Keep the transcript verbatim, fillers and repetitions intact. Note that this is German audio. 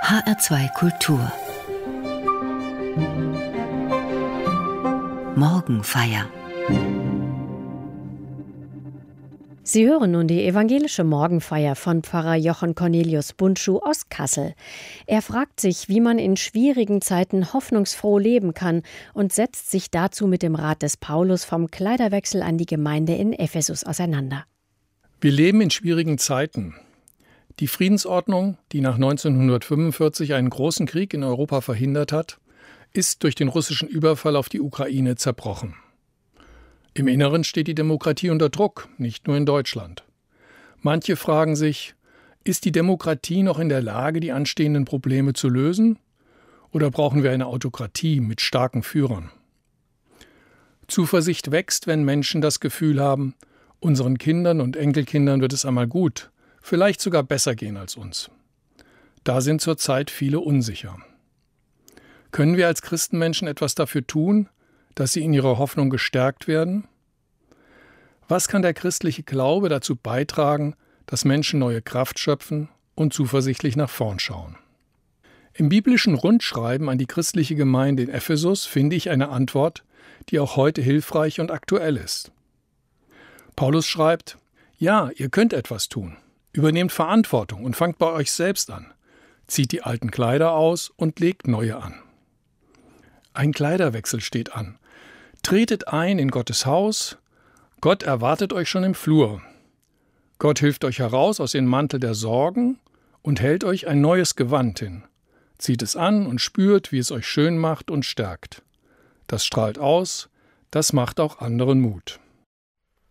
H R zwei Kultur Morgenfeier. Sie hören nun die evangelische Morgenfeier von Pfarrer Jochen Cornelius Bundschuh aus Kassel. Er fragt sich, wie man in schwierigen Zeiten hoffnungsfroh leben kann und setzt sich dazu mit dem Rat des Paulus vom Kleiderwechsel an die Gemeinde in Ephesus auseinander. Wir leben in schwierigen Zeiten. Die Friedensordnung, die nach neunzehnhundertfünfundvierzig einen großen Krieg in Europa verhindert hat, ist durch den russischen Überfall auf die Ukraine zerbrochen. Im Inneren steht die Demokratie unter Druck, nicht nur in Deutschland. Manche fragen sich, ist die Demokratie noch in der Lage, die anstehenden Probleme zu lösen? Oder brauchen wir eine Autokratie mit starken Führern? Zuversicht wächst, wenn Menschen das Gefühl haben, unseren Kindern und Enkelkindern wird es einmal gut, vielleicht sogar besser gehen als uns. Da sind zurzeit viele unsicher. Können wir als Christenmenschen etwas dafür tun, dass sie in ihrer Hoffnung gestärkt werden? Was kann der christliche Glaube dazu beitragen, dass Menschen neue Kraft schöpfen und zuversichtlich nach vorn schauen? Im biblischen Rundschreiben an die christliche Gemeinde in Ephesus finde ich eine Antwort, die auch heute hilfreich und aktuell ist. Paulus schreibt: Ja, ihr könnt etwas tun. Übernehmt Verantwortung und fangt bei euch selbst an. Zieht die alten Kleider aus und legt neue an. Ein Kleiderwechsel steht an. Tretet ein in Gottes Haus. Gott erwartet euch schon im Flur. Gott hilft euch heraus aus dem Mantel der Sorgen und hält euch ein neues Gewand hin. Zieht es an und spürt, wie es euch schön macht und stärkt. Das strahlt aus, das macht auch anderen Mut.